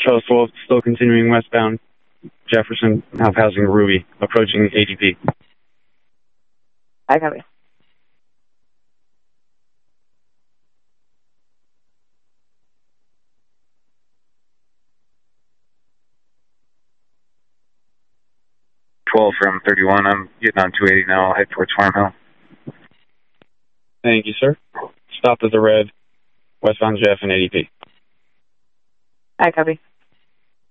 Charles 12, still continuing westbound. Jefferson, now passing Ruby, approaching ADP. I copy. From 31, I'm getting on 280 now. I'll head towards Farm Hill. Thank you, sir. Stop at the red, westbound Jeff and ADP. I copy.